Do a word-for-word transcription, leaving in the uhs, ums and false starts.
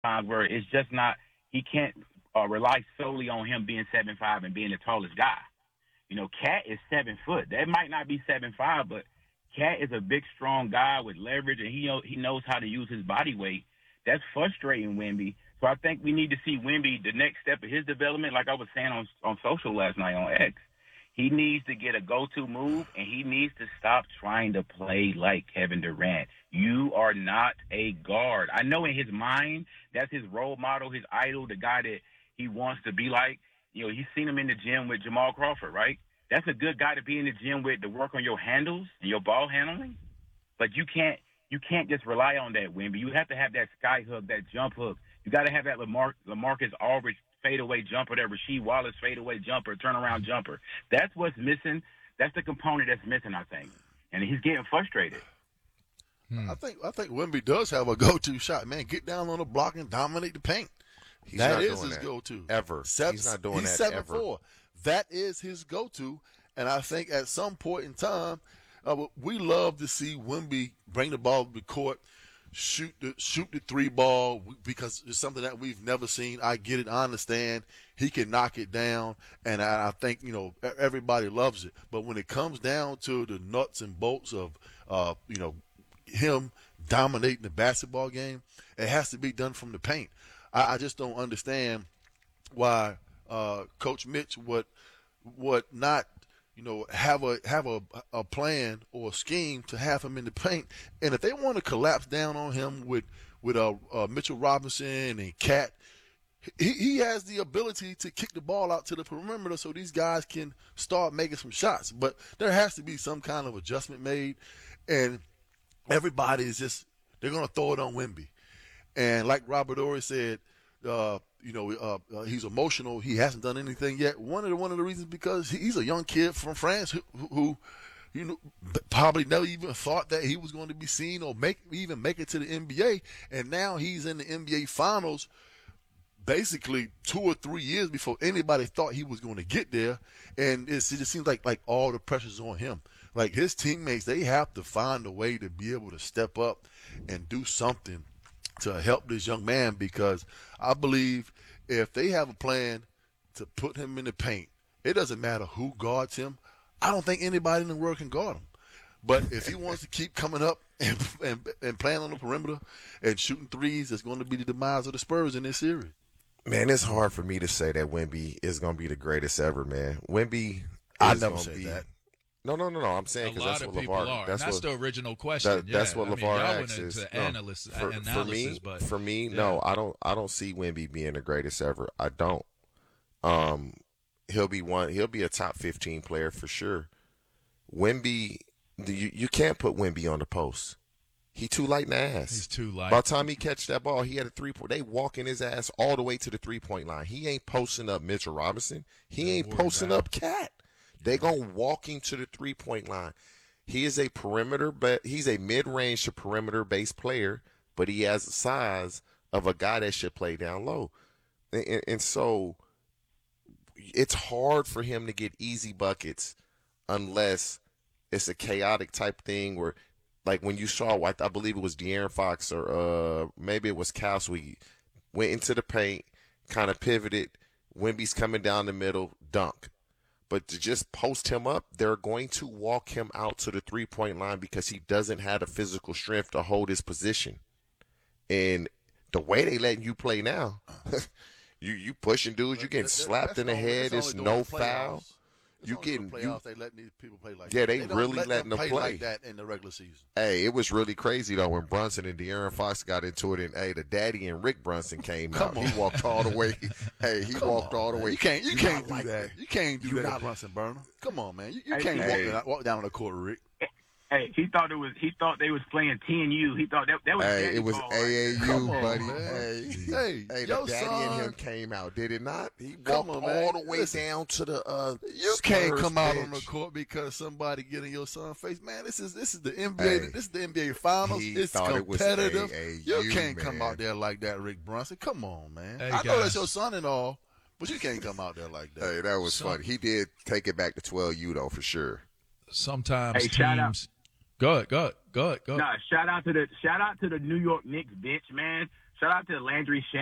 times where it's just not. He can't uh, rely solely on him being seven five and being the tallest guy. You know, Cat is seven foot. That might not be seven five, but Cat is a big, strong guy with leverage, and he he knows how to use his body weight. That's frustrating Wemby. So I think we need to see Wemby, the next step of his development, like I was saying on on social last night on X. He needs to get a go-to move, and he needs to stop trying to play like Kevin Durant. You are not a guard. I know in his mind, that's his role model, his idol, the guy that he wants to be like. You know, he's seen him in the gym with Jamal Crawford, right? That's a good guy to be in the gym with, to work on your handles and your ball handling. But you can't you can't just rely on that, Wemby. You have to have that sky hook, that jump hook. You got to have that Lamar, LaMarcus Aldridge fadeaway jumper, that Rasheed Wallace fadeaway jumper, turnaround jumper. That's what's missing. That's the component that's missing, I think. And he's getting frustrated. Hmm. I think I think Wemby does have a go-to shot. Man, get down on the block and dominate the paint. He's that not is doing his that go-to. Ever. Seven, he's not doing he's that seven, ever. Four. That is his go-to. And I think at some point in time, uh, we love to see Wemby bring the ball to the court, shoot the shoot the three ball, because it's something that we've never seen. I get it. I understand. He can knock it down, and I, I think, you know, everybody loves it. But when it comes down to the nuts and bolts of, uh, you know, him dominating the basketball game, it has to be done from the paint. I, I just don't understand why uh, Coach Mitch would would not, you know, have a have a, a plan or a scheme to have him in the paint. And if they want to collapse down on him with with uh, uh, Mitchell Robinson and Cat, he, he has the ability to kick the ball out to the perimeter so these guys can start making some shots. But there has to be some kind of adjustment made, and everybody is just they're going to throw it on Wemby. And like Robert Horry said, uh, you know, uh, uh, he's emotional. He hasn't done anything yet. One of the one of the reasons because he's a young kid from France who, who, you know, probably never even thought that he was going to be seen or make even make it to the N B A. And now he's in the N B A Finals, basically two or three years before anybody thought he was going to get there. And it's, it just seems like like all the pressure's on him. Like his teammates, they have to find a way to be able to step up and do something to help this young man, because I believe if they have a plan to put him in the paint, it doesn't matter who guards him. I don't think anybody in the world can guard him. But if he wants to keep coming up and, and, and playing on the perimeter and shooting threes, it's going to be the demise of the Spurs in this series. Man, it's hard for me to say that Wemby is going to be the greatest ever, man. Wemby I is never gonna said be, that. No, no, no, no. I'm saying A because lot that's of what people LeVar. are. That's, That's what, the original question. that, yeah. that's what I mean, LeVar y'all asks. went Is, into no, analysis, for, analysis, for me, but for me, yeah. no, I don't. I don't see Wemby being the greatest ever. I don't. Um, he'll be one. He'll be a top fifteen player for sure. Wemby, you you can't put Wemby on the post. He too light in the ass. He's too light. By the time he catch that ball, he had a three point. They walking his ass all the way to the three point line. He ain't posting up Mitchell Robinson. He Don't ain't worry posting about up Cat. They gonna walking to the three point line. He is a perimeter, but he's a mid range to perimeter based player, but he has the size of a guy that should play down low, and, and, and so it's hard for him to get easy buckets unless it's a chaotic type thing where. Like when you saw, I believe it was De'Aaron Fox or uh, maybe it was Cal Sweet, went into the paint, kind of pivoted, Wemby's coming down the middle, dunk. But to just post him up, they're going to walk him out to the three-point line because he doesn't have the physical strength to hold his position. And the way they letting you play now, you you pushing dudes, you getting slapped in the head, it's no foul. You getting playoffs, you, they letting these people play like yeah, that. they, They don't really let letting them play, play like that in the regular season. Hey, it was really crazy though when Brunson and De'Aaron Fox got into it, and hey, the daddy and Rick Brunson came Come out. on. He walked all the way. Hey, he Come walked on, all the man. way. You can't, you You can't not do like that. that. You can't do You that, not- Brunson Burner. Come on, man. You, you Hey, can't walk, hey. down, walk down on the court, Rick. Hey, he thought it was. He thought they was playing T N U. He thought that that was. Hey, daddy it was ball right A there. A U, Come on, buddy. man. Hey, Hey, hey, the your daddy son- and him came out, did it not? He Come walked on, man. all the way Listen. down to the. Uh, You can't Spurs come out on bench. the court because somebody getting your son face. Man, this is this is the N B A. Hey, this is the N B A Finals. he It's thought it was competitive. A A U, you can't come man. out there like that, Rick Brunson. Come on, man. Hey, I know guys. that's your son and all, but you can't come out there like that. Hey, that was So- funny. He did take it back to twelve U though, for sure. Sometimes Hey, shout out. teams. Go ahead, go ahead, go ahead, go ahead. Nah, shout out to the shout out to the New York Knicks bench, man. shout out to Landry Shannon.